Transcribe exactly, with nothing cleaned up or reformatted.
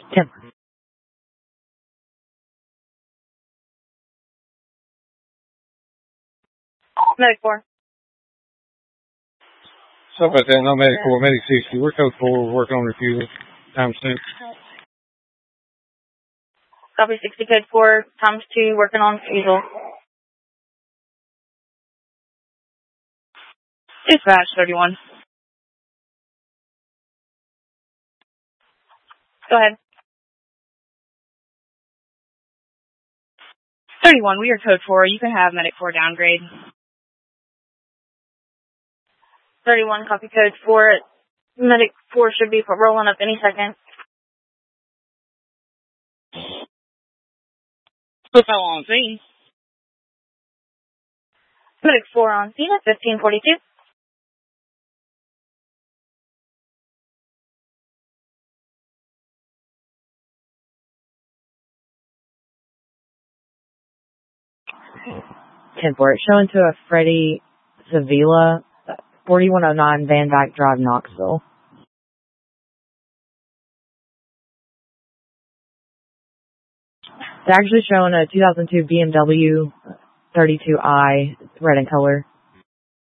ten. Medic four. Stuff like that, no Medic four, Medic sixty. We're code four, we're working on refusal. Time stamp. Copy sixty code four, times two, working on refusal. Dispatch thirty-one. Go ahead. thirty-one, we are code four. You can have Medic four downgrade. thirty-one, copy code four. Medic four should be rolling up any second. Profile on scene. Medic four on scene at fifteen forty-two. ten four. It's showing to a Freddie Zavila, forty-one oh nine Van Dyke Drive, Knoxville. It's actually showing a two thousand two B M W thirty-two i, red in color.